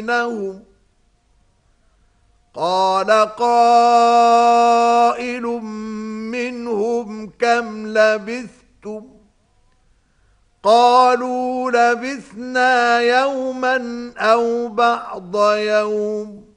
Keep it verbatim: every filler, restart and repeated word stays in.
بينهم قال قائل منهم كم لبثتم قالوا لبثنا يوما أو بعض يوم